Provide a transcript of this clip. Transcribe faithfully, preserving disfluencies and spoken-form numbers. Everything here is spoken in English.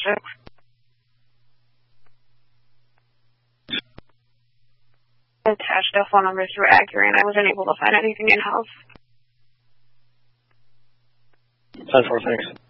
attached a phone number through Accurate, and I wasn't able to find anything in-house. ten four, thanks.